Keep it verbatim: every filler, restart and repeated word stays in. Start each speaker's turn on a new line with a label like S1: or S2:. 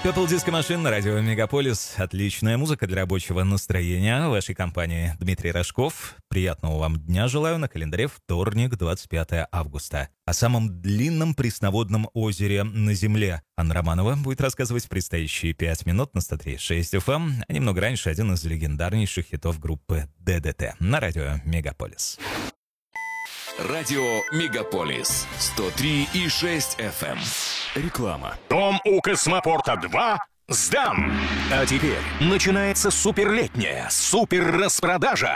S1: Purple Disco Machine на радио Мегаполис. Отличная музыка для рабочего настроения. В вашей компании Дмитрий Рожков. Приятного вам дня желаю. На календаре вторник, двадцать пятое августа. О самом длинном пресноводном озере на Земле Анна Романова будет рассказывать в предстоящие пять минут на сто три и шесть эф эм. А немного раньше один из легендарнейших хитов группы ДДТ на радио Мегаполис.
S2: Радио Мегаполис сто три и шесть эф эм. Реклама.
S3: Дом у Космопорта два сдан. А теперь начинается суперлетняя супер распродажа.